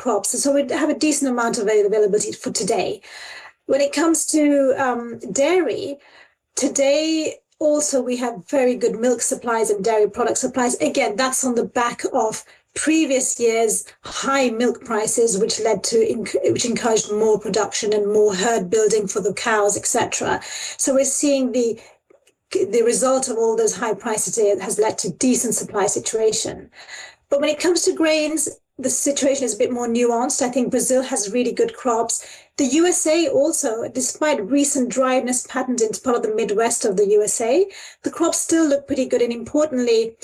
crops. So we have a decent amount of availability for today. When it comes to dairy, today also we have very good milk supplies and dairy product supplies. Again, that's on the back of previous years' high milk prices, which which encouraged more production and more herd building for the cows, etc. So we're seeing the result of all those high prices has led to decent supply situation. But when it comes to grains, the situation is a bit more nuanced. I think Brazil has really good crops. The USA also, despite recent dryness patterns in part of the Midwest of the USA, the crops still look pretty good. And importantly,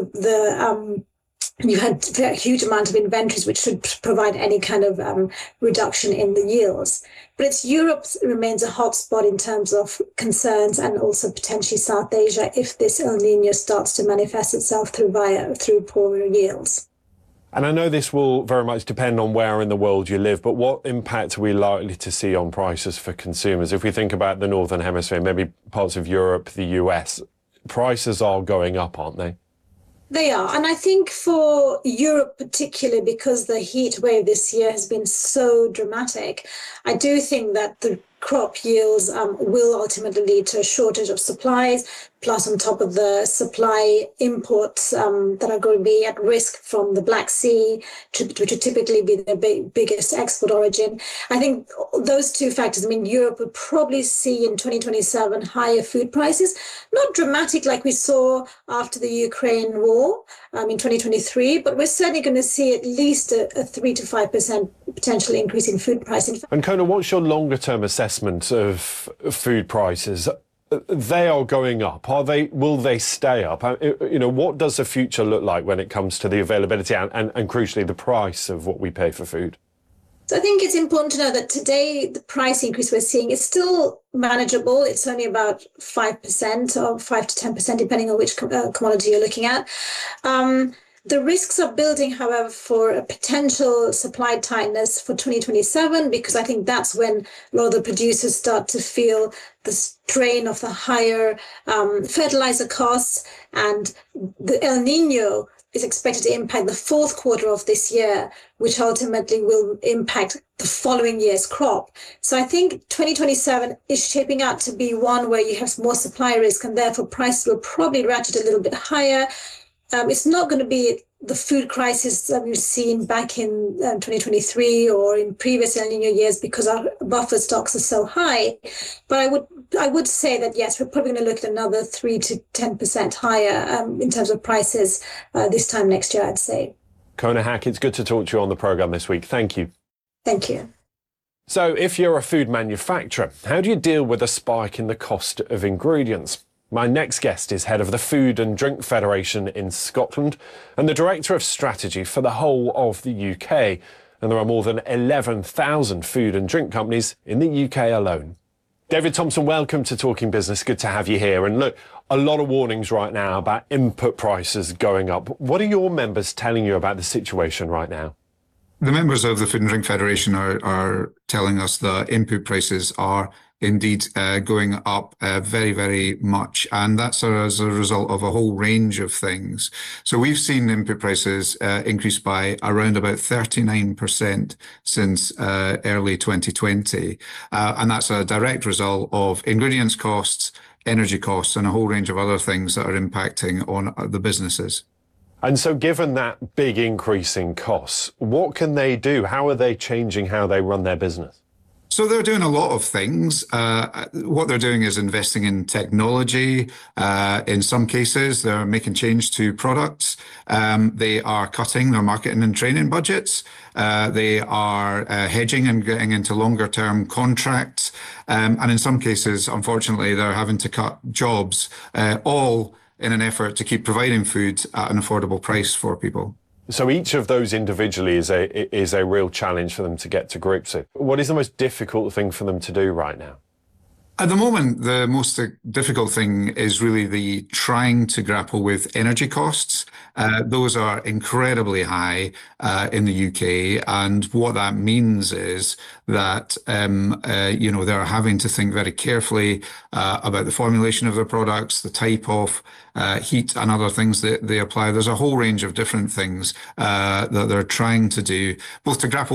you had a huge amount of inventories, which should provide any kind of reduction in the yields. But it's Europe remains a hotspot in terms of concerns, and also potentially South Asia if this El Niño starts to manifest itself through poorer yields. And I know this will very much depend on where in the world you live, but what impact are we likely to see on prices for consumers? If we think about the Northern Hemisphere, maybe parts of Europe, the US, prices are going up, aren't they? They are. And I think for Europe particularly, because the heat wave this year has been so dramatic, I do think that the crop yields will ultimately lead to a shortage of supplies, plus on top of the supply imports that are going to be at risk from the Black Sea, which would typically be the biggest export origin. I think those two factors, I mean, Europe would probably see in 2027 higher food prices, not dramatic like we saw after the Ukraine war in 2023, but we're certainly going to see at least a 3 to 5% potential increase in food pricing. And Kona, what's your longer term assessment of food prices? They are going up. Will they stay up? You know, what does the future look like when it comes to the availability and crucially the price of what we pay for food? So I think it's important to know that today the price increase we're seeing is still manageable. It's only about 5% or 5 to 10%, depending on which commodity you're looking at. The risks are building, however, for a potential supply tightness for 2027, because I think that's when a lot of the producers start to feel the strain of the higher fertilizer costs, and the El Nino is expected to impact the fourth quarter of this year, which ultimately will impact the following year's crop. So I think 2027 is shaping out to be one where you have more supply risk, and therefore prices will probably ratchet a little bit higher. It's not going to be the food crisis that we've seen back in 2023 or in previous El Nino years, because our buffer stocks are so high. But I would say that, yes, we're probably going to look at another 3 to 10% higher in terms of prices this time next year, I'd say. Kona Haque, it's good to talk to you on the programme this week. Thank you. Thank you. So if you're a food manufacturer, how do you deal with a spike in the cost of ingredients? My next guest is head of the Food and Drink Federation in Scotland and the Director of Strategy for the whole of the UK. And there are more than 11,000 food and drink companies in the UK alone. David Thompson, welcome to Talking Business. Good to have you here. And look, a lot of warnings right now about input prices going up. What are your members telling you about the situation right now? The members of the Food and Drink Federation are telling us that input prices are indeed going up very, very much. And that's as a result of a whole range of things. So we've seen input prices increase by around about 39% since early 2020. And that's a direct result of ingredients costs, energy costs, and a whole range of other things that are impacting on the businesses. And so given that big increase in costs, what can they do? How are they changing how they run their business? So they're doing a lot of things. What they're doing is investing in technology. In some cases, they're making change to products. They are cutting their marketing and training budgets. They are hedging and getting into longer term contracts. And in some cases, unfortunately, they're having to cut jobs, all in an effort to keep providing food at an affordable price for people. So each of those individually is a real challenge for them to get to grips with. What is the most difficult thing for them to do right now? At the moment, the most difficult thing is really the trying to grapple with energy costs. Those are incredibly high in the UK. And what that means is that, they're having to think very carefully about the formulation of their products, the type of heat and other things that they apply. There's a whole range of different things that they're trying to do, both to grapple